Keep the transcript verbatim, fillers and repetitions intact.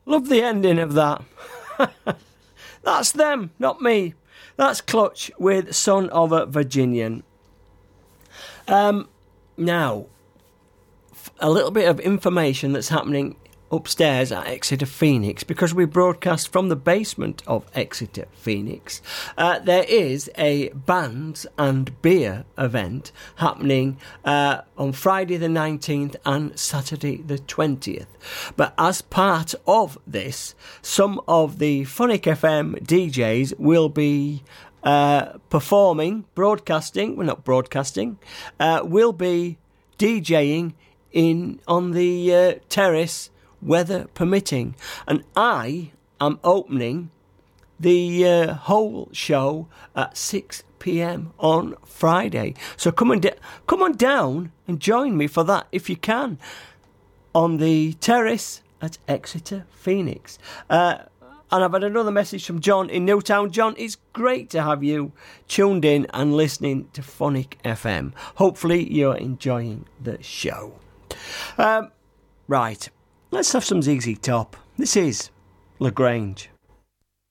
Love the ending of that. That's them, not me. That's Clutch with Son of a Virginian. Um, now, a little bit of information that's happening upstairs at Exeter Phoenix, because we broadcast from the basement of Exeter Phoenix. Uh, there is a bands and beer event happening uh, on Friday the nineteenth and Saturday the twentieth. But as part of this, some of the Funnick F M D Js will be uh, performing, broadcasting, well not broadcasting, uh, will be DJing in on the uh, terrace, weather permitting, and I am opening the uh, whole show at six p.m. on Friday. So come on, da- come on down and join me for that if you can on the terrace at Exeter Phoenix. Uh, and I've had another message from John in Newtown. John, it's great to have you tuned in and listening to Funnick F M. Hopefully you're enjoying the show. Um, right. Let's have some Z Z Top. This is LaGrange.